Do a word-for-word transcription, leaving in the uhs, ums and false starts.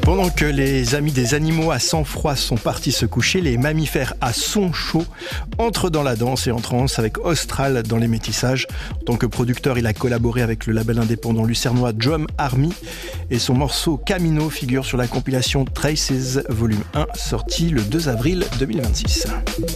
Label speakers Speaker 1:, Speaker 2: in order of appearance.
Speaker 1: Pendant que les amis des animaux à sang froid sont partis se coucher, les mammifères à son chaud entrent dans la danse et en transe avec Austral dans les métissages. En tant que producteur, il a collaboré avec le label indépendant lucernois Drum Army et son morceau Camino figure sur la compilation Traces Volume un sorti le deux avril deux mille vingt-six.